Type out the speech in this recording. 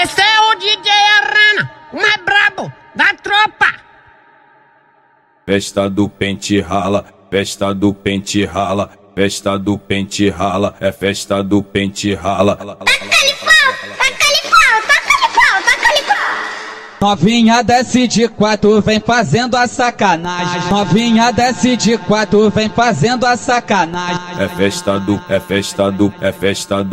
Esse é o DJ Arana, o mais brabo da tropa. Festa do pente rala, festa do pente rala, festa do pente rala, é festa do pente rala. Taca-lhe pau, taca-lhe pau. Novinha desce de 4, vem fazendo a sacanagem. Novinha desce de 4, vem fazendo a sacanagem. É festa do